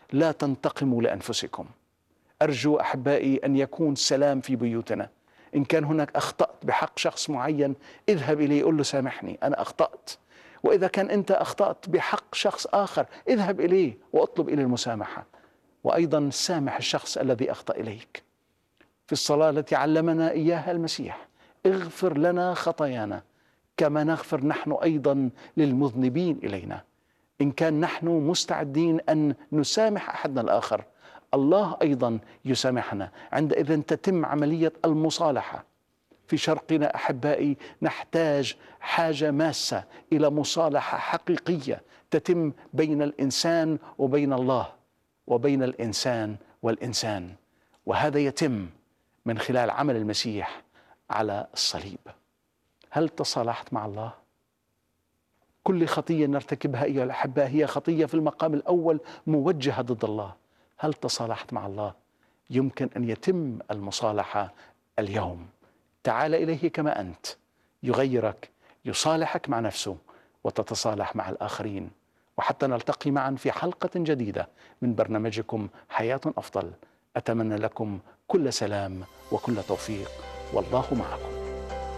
لا تنتقموا لأنفسكم. أرجو أحبائي أن يكون سلام في بيوتنا. إن كان هناك أخطأت بحق شخص معين، اذهب إليه قل له سامحني أنا أخطأت. وإذا كان أنت أخطأت بحق شخص آخر، اذهب إليه واطلب إليه المسامحة، وأيضا سامح الشخص الذي أخطأ إليك. في الصلاة التي علمنا إياها المسيح: اغفر لنا خطايانا كما نغفر نحن أيضا للمذنبين إلينا. إن كان نحن مستعدين أن نسامح أحدنا الآخر، الله أيضا يسامحنا. عندئذ تتم عملية المصالحة. في شرقنا أحبائي نحتاج حاجة ماسة إلى مصالحة حقيقية تتم بين الإنسان وبين الله، وبين الإنسان والإنسان، وهذا يتم من خلال عمل المسيح على الصليب. هل تصالحت مع الله؟ كل خطية نرتكبها أيها الأحباء هي خطية في المقام الأول موجهة ضد الله. هل تصالحت مع الله؟ يمكن أن يتم المصالحة اليوم. تعال إليه كما أنت، يغيرك، يصالحك مع نفسه، وتتصالح مع الآخرين. وحتى نلتقي معا في حلقة جديدة من برنامجكم حياة أفضل، أتمنى لكم كل سلام وكل توفيق، والله معكم.